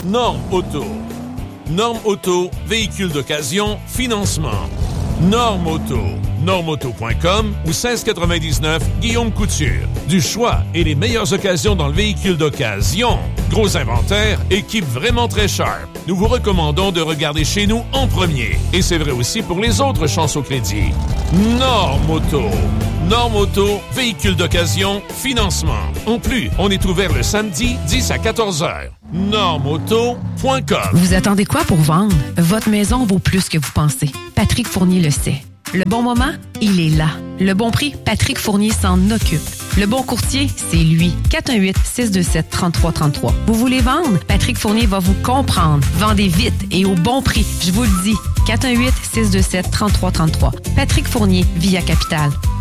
Norme Auto. Norme Auto, véhicule d'occasion, financement. Norme Auto. Normeauto.com ou 1699 Guillaume Couture. Du choix et les meilleures occasions dans le véhicule d'occasion. Gros inventaire, équipe vraiment très sharp. Nous vous recommandons de regarder chez nous en premier. Et c'est vrai aussi pour les autres chances au crédit. Norme Auto. Norme Auto, véhicule d'occasion, financement. En plus, on est ouvert le samedi 10 à 14h. Normeauto.com. Vous attendez quoi pour vendre? Votre maison vaut plus que vous pensez. Patrick Fournier le sait. Le bon moment, il est là. Le bon prix, Patrick Fournier s'en occupe. Le bon courtier, c'est lui. 418-627-3333. Vous voulez vendre? Patrick Fournier va vous comprendre. Vendez vite et au bon prix. Je vous le dis. 418-627-3333. Patrick Fournier, Via Capital.